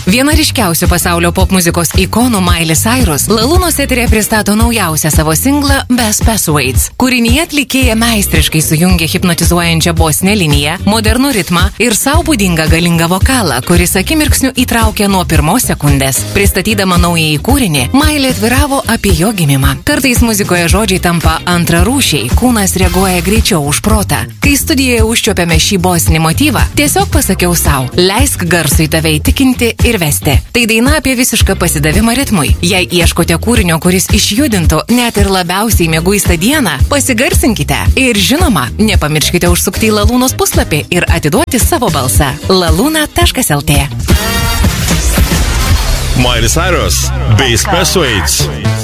Viena ryškiausių pasaulio popmuzikos ikonų Miley Cyrus Lalūnos eterė pristato naujausią savo singlą Best Passwords. Kūrinyje atlikėja meistriškai sujungia hipnotizuojančią bosinę liniją, modernų ritmą ir savo būdingą galingą vokalą, kuris akimirksniu įtraukia nuo pirmos sekundės. Pristatydama naująjį kūrinį, Miley atviravo apie jo gimimą. Kartais muzikoje žodžiai tampa antrarūšiai, kūnas reaguoja greičiau už protą. Kai studijoje užčiuopėme šį bosinį motyvą, tiesiog pasakiau sau, leisk garsui tave įtikinti ir vesti. Tai daina apie visišką pasidavimą ritmui. Jei ieškote kūrinio, kuris išjudintų net ir labiausiai mieguistą dieną, pasigarsinkite. Ir žinoma, nepamirškite užsukti į Lalūnos puslapį ir atiduoti savo balsą. laluna.lt. Miley Cyrus, Best Passwords.